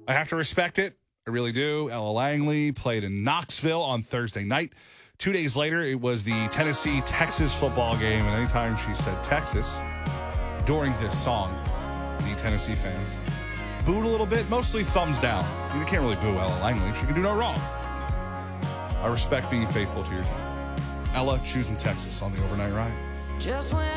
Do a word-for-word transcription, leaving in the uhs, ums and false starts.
I have to respect it. I really do. Ella Langley played in Knoxville on Thursday night. Two days later, it was the Tennessee-Texas football game, and anytime she said Texas during this song, the Tennessee fans booed a little bit, mostly thumbs down. You can't really boo Ella Langley. She can do no wrong. I respect being faithful to your team. Ella choosing Texas on the overnight ride. Just when